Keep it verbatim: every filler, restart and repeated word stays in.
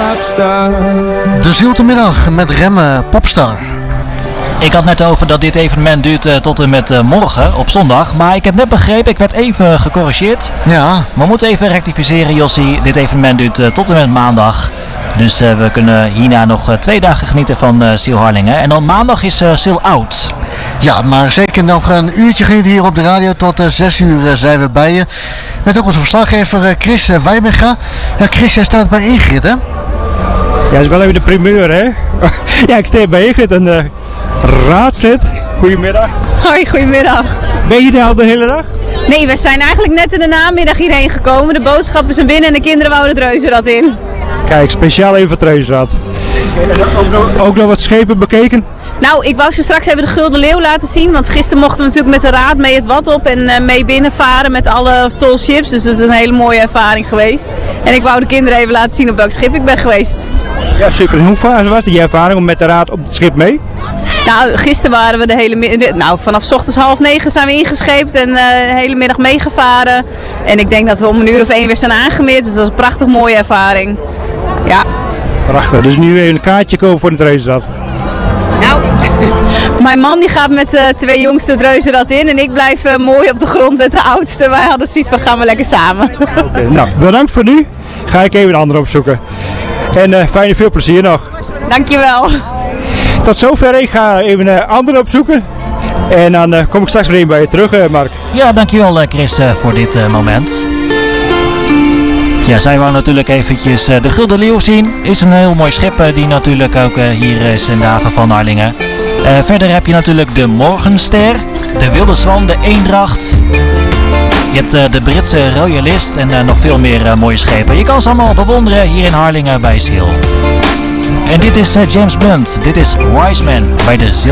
popstar. De Ziltermiddag met Remme Popstar. Ik had net over dat dit evenement duurt uh, tot en met uh, morgen op zondag. Maar ik heb net begrepen, ik werd even gecorrigeerd. Ja. We moeten even rectificeren, Jossie. Dit evenement duurt uh, tot en met maandag. Dus uh, we kunnen hierna nog uh, twee dagen genieten van uh, Sil Harlingen. En dan maandag is uh, Sil Oud. Ja, maar zeker nog een uurtje genieten hier op de radio. Tot uh, zes uur uh, zijn we bij je. Met ook onze verslaggever uh, Chris uh, Wijbenga. Ja, Chris, jij staat bij Ingrid, hè? Ja, dat is wel even de primeur, hè? Ja, ik sta bij Ingrid en uh, raadslid. Goedemiddag. Hoi, goedemiddag. Ben je er al de hele dag? Nee, we zijn eigenlijk net in de namiddag hierheen gekomen. De boodschappen zijn binnen en de kinderen wouden het reuzenrad in. Kijk, speciaal even het reuzenrad. Ook nog, ook nog wat schepen bekeken? Nou, ik wou ze straks even de Gulden Leeuw laten zien. Want gisteren mochten we natuurlijk met de raad mee het wat op en uh, mee binnenvaren met alle tolships. Dus dat is een hele mooie ervaring geweest. En ik wou de kinderen even laten zien op welk schip ik ben geweest. Ja, super. En hoe was die ervaring om met de raad op het schip mee? Nou, gisteren waren we de hele middag, nou vanaf 's ochtends half negen zijn we ingescheept en uh, de hele middag meegevaren. En ik denk dat we om een uur of één weer zijn aangemeerd, dus dat was een prachtig mooie ervaring. Ja. Prachtig, dus nu even een kaartje kopen voor het reuzenrad. Nou, mijn man die gaat met de uh, twee jongsten het reuzenrad in en ik blijf uh, mooi op de grond met de oudste. Wij hadden zoiets van gaan we lekker samen. Okay, nou, bedankt voor nu. Ga ik even een andere opzoeken. En uh, fijne veel plezier nog. Dankjewel. Tot zover, ik ga even een andere opzoeken. En dan uh, kom ik straks weer even bij je terug, uh, Mark. Ja, dankjewel uh, Chris uh, voor dit uh, moment. Ja, zij wou natuurlijk eventjes uh, de Gulden Leeuw zien. Is een heel mooi schip uh, die natuurlijk ook uh, hier is in de haven van Harlingen. Uh, verder heb je natuurlijk de Morgenster, de Wilde Zwan, de Eendracht. Je hebt uh, de Britse Royalist en uh, nog veel meer uh, mooie schepen. Je kan ze allemaal bewonderen hier in Harlingen bij Sil. En dit is uh, James Blunt, dit is Wise Man bij de Zilver.